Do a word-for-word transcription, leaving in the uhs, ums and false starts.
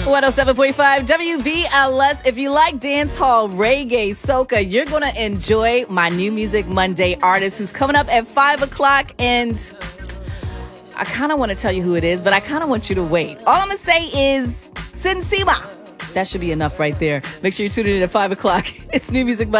one oh seven point five W B L S. If you like dance hall, reggae, soca, you're going to enjoy my New Music Monday artist who's coming up at five o'clock. And I kind of want to tell you who it is, but I kind of want you to wait. All I'm going to say is Sinsima. That should be enough right there. Make sure you tune in at five o'clock. It's New Music Monday.